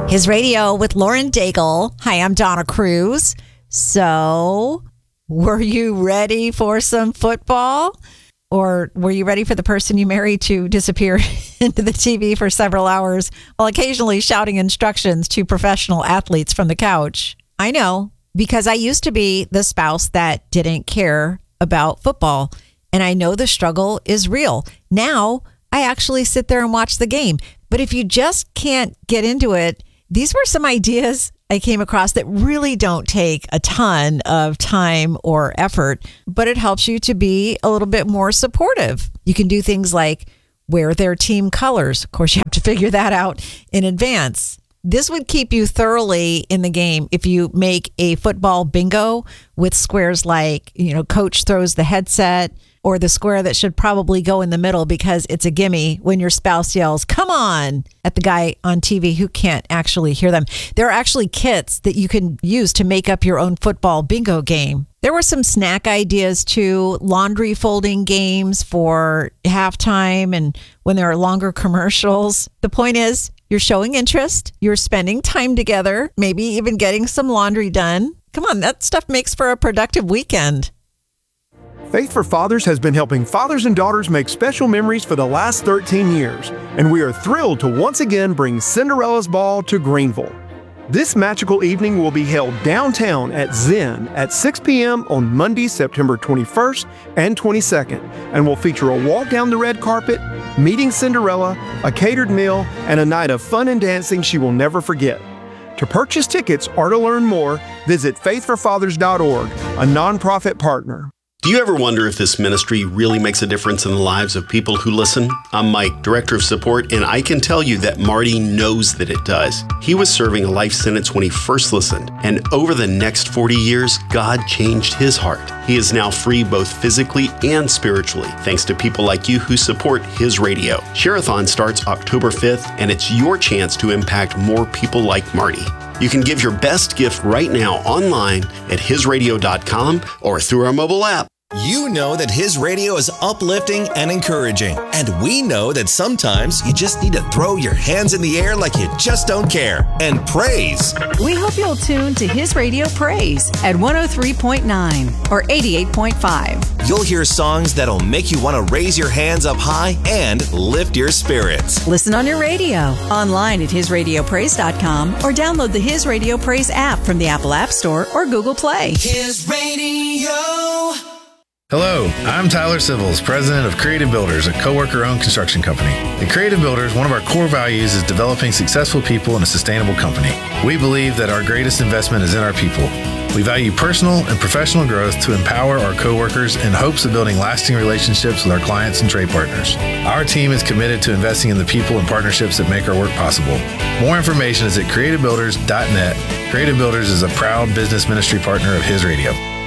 His Radio with Lauren Daigle. Hi, I'm Donna Cruz. So, were you ready for some football? Or were you ready for the person you married to disappear into the TV for several hours while occasionally shouting instructions to professional athletes from the couch? I know, because I used to be the spouse that didn't care about football. And I know the struggle is real. Now, I actually sit there and watch the game. But if you just can't get into it, these were some ideas I came across that really don't take a ton of time or effort, but it helps you to be a little bit more supportive. You can do things like wear their team colors. Of course, you have to figure that out in advance. This would keep you thoroughly in the game if you make a football bingo with squares like, coach throws the headset, or the square that should probably go in the middle because it's a gimme when your spouse yells, "Come on," at the guy on TV who can't actually hear them. There are actually kits that you can use to make up your own football bingo game. There were some snack ideas too, laundry folding games for halftime and when there are longer commercials. The point is, you're showing interest, you're spending time together, maybe even getting some laundry done. Come on, that stuff makes for a productive weekend. Faith for Fathers has been helping fathers and daughters make special memories for the last 13 years, and we are thrilled to once again bring Cinderella's Ball to Greenville. This magical evening will be held downtown at Zen at 6 p.m. on Monday, September 21st and 22nd, and will feature a walk down the red carpet, meeting Cinderella, a catered meal, and a night of fun and dancing she will never forget. To purchase tickets or to learn more, visit faithforfathers.org, a nonprofit partner. Do you ever wonder if this ministry really makes a difference in the lives of people who listen? I'm Mike, Director of Support, and I can tell you that Marty knows that it does. He was serving a life sentence when he first listened, and over the next 40 years, God changed his heart. He is now free both physically and spiritually, thanks to people like you who support his radio. Share-a-thon starts October 5th, and it's your chance to impact more people like Marty. You can give your best gift right now online at hisradio.com or through our mobile app. You know that His Radio is uplifting and encouraging. And we know that sometimes you just need to throw your hands in the air like you just don't care and praise. We hope you'll tune to His Radio Praise at 103.9 or 88.5. You'll hear songs that'll make you want to raise your hands up high and lift your spirits. Listen on your radio, online at hisradiopraise.com, or download the His Radio Praise app from the Apple App Store or Google Play. His Radio. Hello, I'm Tyler Sivils, president of Creative Builders, a co-worker-owned construction company. At Creative Builders, one of our core values is developing successful people in a sustainable company. We believe that our greatest investment is in our people. We value personal and professional growth to empower our co-workers in hopes of building lasting relationships with our clients and trade partners. Our team is committed to investing in the people and partnerships that make our work possible. More information is at creativebuilders.net. Creative Builders is a proud business ministry partner of His Radio.